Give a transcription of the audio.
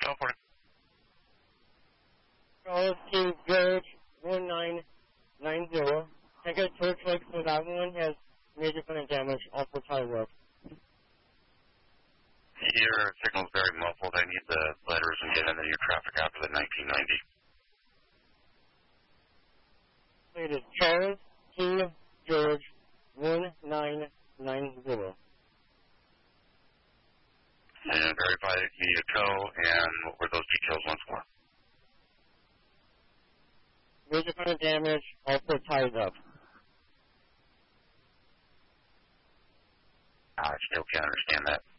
California. Charles to George 1990. Tango Church Lake for that one has major fire damage off the tie road. Your signal's very muffled. I need the letters and get into your traffic after the 1990. It is Charles to George 1990. And verify that you need a tow, and what were those details once more? Major fire damage, also ties up. I still can't understand that.